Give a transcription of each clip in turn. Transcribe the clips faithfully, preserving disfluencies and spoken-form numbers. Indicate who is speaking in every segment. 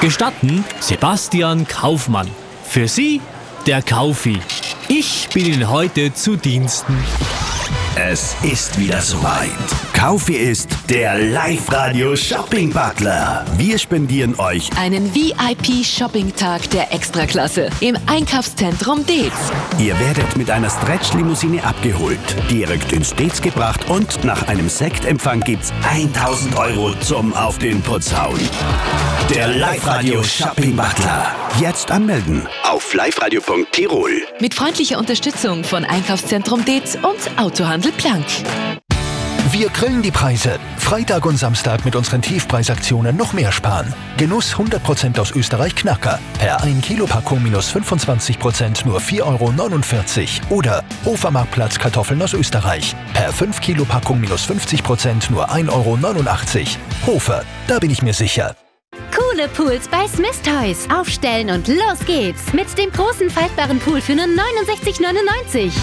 Speaker 1: Gestatten Sebastian Kaufmann. Für Sie der Kaufi. Ich bin Ihnen heute zu Diensten.
Speaker 2: Es ist wieder soweit. Kaufi ist der Live-Radio-Shopping-Butler. Wir spendieren euch
Speaker 3: einen V I P-Shopping-Tag der Extraklasse im Einkaufszentrum Deetz.
Speaker 2: Ihr werdet mit einer Stretch-Limousine abgeholt, direkt ins Deetz gebracht und nach einem Sektempfang gibt's tausend Euro zum Auf den Putz hauen. Der Live-Radio-Shopping-Butler. Jetzt anmelden auf liveradio punkt tirol.
Speaker 3: Mit freundlicher Unterstützung von Einkaufszentrum Deetz und Autohandel Planck.
Speaker 4: Wir grillen die Preise. Freitag und Samstag mit unseren Tiefpreisaktionen noch mehr sparen. Genuss hundert Prozent aus Österreich Knacker. Per ein Kilo Packung minus fünfundzwanzig Prozent nur vier Euro neunundvierzig. Oder Hofer-Marktplatz Kartoffeln aus Österreich. Per fünf Kilo Packung minus fünfzig Prozent nur ein Euro neunundachtzig. Hofer, da bin ich mir sicher.
Speaker 5: Coole Pools bei Smith Toys. Aufstellen und los geht's. Mit dem großen faltbaren Pool für nur neunundsechzig neunundneunzig.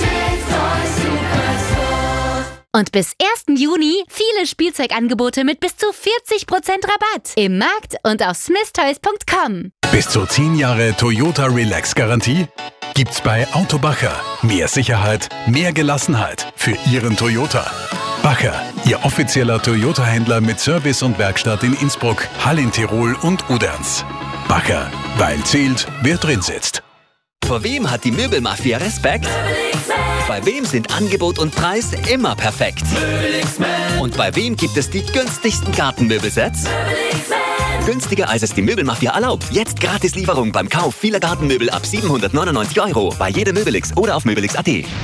Speaker 5: Und bis ersten Juni viele Spielzeugangebote mit bis zu vierzig Prozent Rabatt. Im Markt und auf smith toys punkt com.
Speaker 6: Bis zu zehn Jahre Toyota Relax Garantie gibt's bei Auto Bacher. Mehr Sicherheit, mehr Gelassenheit für Ihren Toyota. Bacher, Ihr offizieller Toyota-Händler mit Service und Werkstatt in Innsbruck, Hall in Tirol und Oderns. Bacher, weil zählt, wer drin sitzt.
Speaker 7: Vor wem hat die Möbelmafia Respekt? Bei wem sind Angebot und Preis immer perfekt? Und bei wem gibt es die günstigsten Gartenmöbelsets? Günstiger als es die Möbelmafia erlaubt. Jetzt gratis Lieferung beim Kauf vieler Gartenmöbel ab siebenhundertneunundneunzig Euro bei jedem Möbelix oder auf möbelix punkt at.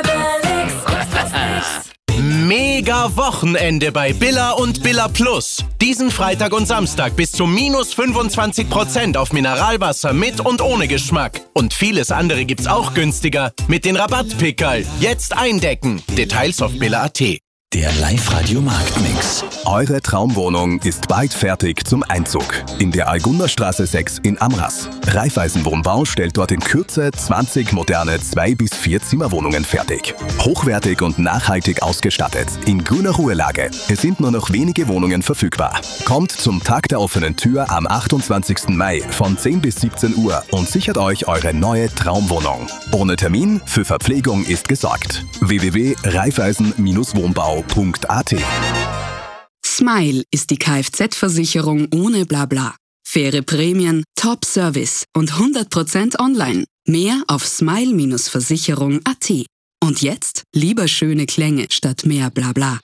Speaker 8: Mega Wochenende bei Billa und Billa Plus. Diesen Freitag und Samstag bis zu minus fünfundzwanzig Prozent auf Mineralwasser mit und ohne Geschmack. Und vieles andere gibt's auch günstiger mit den Rabattpickerl. Jetzt eindecken. Details auf billa punkt at.
Speaker 2: Der Live-Radio-Marktmix.
Speaker 9: Eure Traumwohnung ist bald fertig zum Einzug. In der Algunderstraße sechs in Amras. Raiffeisen Wohnbau stellt dort in Kürze zwanzig moderne zwei bis vier Zimmerwohnungen fertig. Hochwertig und nachhaltig ausgestattet. In grüner Ruhelage. Es sind nur noch wenige Wohnungen verfügbar. Kommt zum Tag der offenen Tür am achtundzwanzigsten Mai von zehn bis siebzehn Uhr und sichert euch eure neue Traumwohnung. Ohne Termin, für Verpflegung ist gesorgt. w w w punkt raiffeisen wohnbau punkt at.
Speaker 10: Smile ist die Kfz-Versicherung ohne Blabla. Faire Prämien, Top-Service und hundert Prozent online. Mehr auf smile versicherung punkt at. Und jetzt lieber schöne Klänge statt mehr Blabla.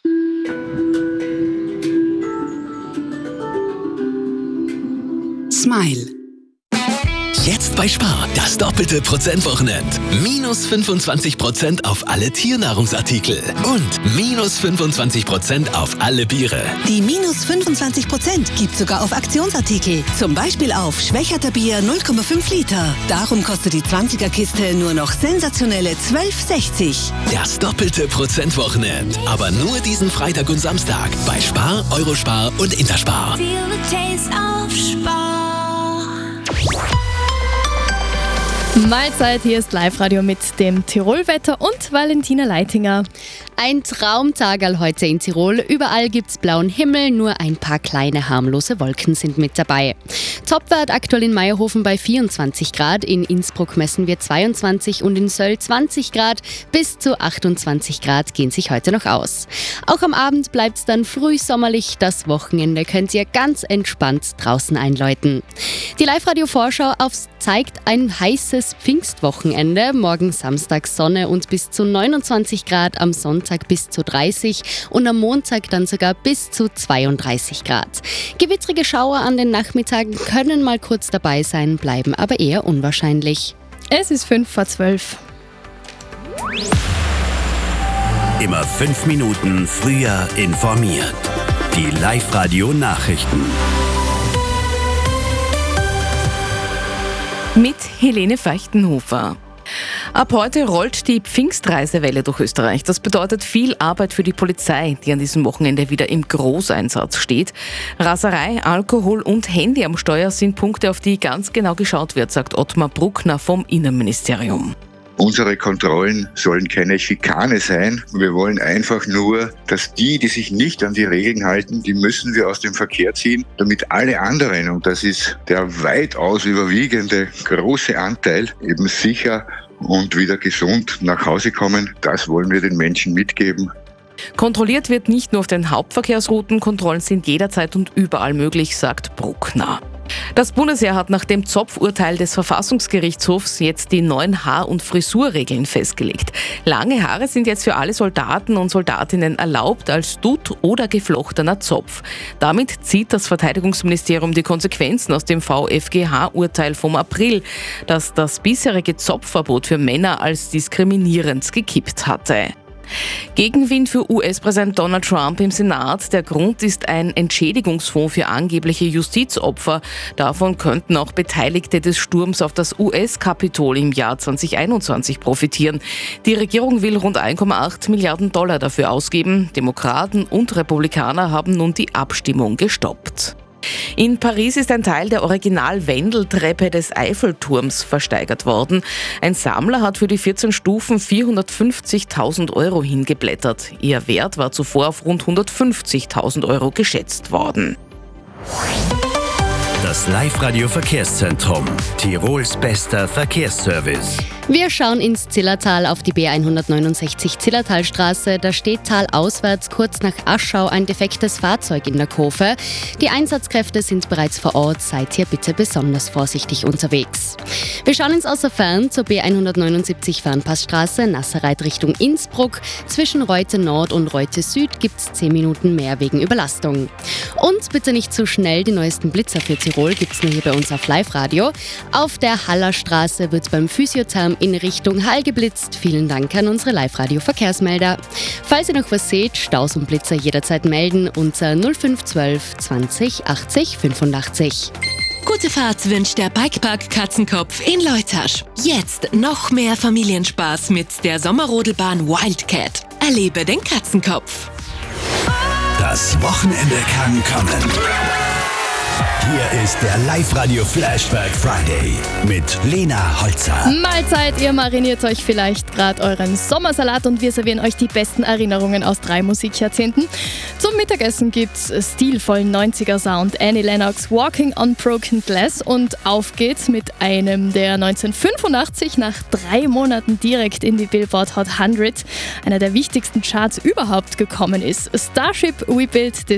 Speaker 10: Smile.
Speaker 7: Jetzt bei Spar, das doppelte Prozentwochenend. Minus fünfundzwanzig Prozent auf alle Tiernahrungsartikel und minus fünfundzwanzig Prozent auf alle Biere.
Speaker 11: Die minus fünfundzwanzig Prozent gibt sogar auf Aktionsartikel. Zum Beispiel auf Schwächerter Bier null Komma fünf Liter. Darum kostet die zwanziger-Kiste nur noch sensationelle zwölf sechzig.
Speaker 7: Das doppelte Prozentwochenend. Aber nur diesen Freitag und Samstag bei Spar, Eurospar und Interspar.
Speaker 5: Feel the taste of Spar.
Speaker 12: Mahlzeit, hier ist Live-Radio mit dem Tirolwetter und Valentina Leitinger.
Speaker 13: Ein Traumtagerl heute in Tirol. Überall gibt's blauen Himmel, nur ein paar kleine harmlose Wolken sind mit dabei. Topwert aktuell in Meierhofen bei vierundzwanzig Grad, in Innsbruck messen wir zweiundzwanzig und in Söll zwanzig Grad. Bis zu achtundzwanzig Grad gehen sich heute noch aus. Auch am Abend bleibt's dann früh sommerlich. Das Wochenende könnt ihr ganz entspannt draußen einläuten. Die Live-Radio-Vorschau aufs zeigt ein heißes Pfingstwochenende. Morgen Samstag Sonne und bis zu neunundzwanzig Grad, am Sonntag bis zu dreißig und am Montag dann sogar bis zu zweiunddreißig Grad. Gewittrige Schauer an den Nachmittagen können mal kurz dabei sein, bleiben aber eher unwahrscheinlich.
Speaker 12: Es ist fünf vor zwölf.
Speaker 2: Immer fünf Minuten früher informiert. Die Live-Radio-Nachrichten.
Speaker 14: Mit Helene Feuchtenhofer. Ab heute rollt die Pfingstreisewelle durch Österreich. Das bedeutet viel Arbeit für die Polizei, die an diesem Wochenende wieder im Großeinsatz steht. Raserei, Alkohol und Handy am Steuer sind Punkte, auf die ganz genau geschaut wird, sagt Ottmar Bruckner vom Innenministerium.
Speaker 15: Unsere Kontrollen sollen keine Schikane sein. Wir wollen einfach nur, dass die, die sich nicht an die Regeln halten, die müssen wir aus dem Verkehr ziehen, damit alle anderen, und das ist der weitaus überwiegende große Anteil, eben sicher und wieder gesund nach Hause kommen. Das wollen wir den Menschen mitgeben.
Speaker 14: Kontrolliert wird nicht nur auf den Hauptverkehrsrouten, Kontrollen sind jederzeit und überall möglich, sagt Bruckner. Das Bundesheer hat nach dem Zopfurteil des Verfassungsgerichtshofs jetzt die neuen Haar- und Frisurregeln festgelegt. Lange Haare sind jetzt für alle Soldaten und Soldatinnen erlaubt als Dutt oder geflochtener Zopf. Damit zieht das Verteidigungsministerium die Konsequenzen aus dem V F G H-Urteil vom April, das das bisherige Zopfverbot für Männer als diskriminierend gekippt hatte. Gegenwind für U S-Präsident Donald Trump im Senat. Der Grund ist ein Entschädigungsfonds für angebliche Justizopfer. Davon könnten auch Beteiligte des Sturms auf das U S-Kapitol im Jahr zwanzig einundzwanzig profitieren. Die Regierung will rund eins Komma acht Milliarden Dollar dafür ausgeben. Demokraten und Republikaner haben nun die Abstimmung gestoppt. In Paris ist ein Teil der Original-Wendeltreppe des Eiffelturms versteigert worden. Ein Sammler hat für die vierzehn Stufen vierhundertfünfzigtausend Euro hingeblättert. Ihr Wert war zuvor auf rund hundertfünfzigtausend Euro geschätzt worden.
Speaker 2: Das Live-Radio Verkehrszentrum. Tirols bester Verkehrsservice.
Speaker 13: Wir schauen ins Zillertal auf die B hundertneunundsechzig Zillertalstraße. Da steht talauswärts kurz nach Aschau ein defektes Fahrzeug in der Kurve. Die Einsatzkräfte sind bereits vor Ort. Seid hier bitte besonders vorsichtig unterwegs. Wir schauen ins Außerfern zur B hundertneunundsiebzig Fernpassstraße, Nasserreit Richtung Innsbruck. Zwischen Reute Nord und Reute Süd gibt es zehn Minuten mehr wegen Überlastung. Und bitte nicht zu schnell, die neuesten Blitzer für Tirol gibt es nur hier bei uns auf Live-Radio. Auf der Hallerstraße wird beim Physiotherm in Richtung Hall geblitzt. Vielen Dank an unsere Live-Radio-Verkehrsmelder. Falls ihr noch was seht, Staus und Blitzer jederzeit melden unter null fünf eins zwei zwanzig achtzig fünfundachtzig.
Speaker 3: Gute Fahrt wünscht der Bikepark Katzenkopf in Leutasch. Jetzt noch mehr Familienspaß mit der Sommerrodelbahn Wildcat. Erlebe den Katzenkopf.
Speaker 2: Das Wochenende kann kommen. Hier ist der Live-Radio Flashback Friday mit Lena Holzer.
Speaker 12: Mahlzeit, ihr mariniert euch vielleicht gerade euren Sommersalat und wir servieren euch die besten Erinnerungen aus drei Musikjahrzehnten. Zum Mittagessen gibt's stilvollen neunziger-Sound, Annie Lennox, Walking on Broken Glass und auf geht's mit einem, der neunzehnhundertfünfundachtzig nach drei Monaten direkt in die Billboard Hot hundert, einer der wichtigsten Charts überhaupt, gekommen ist. Starship We Built This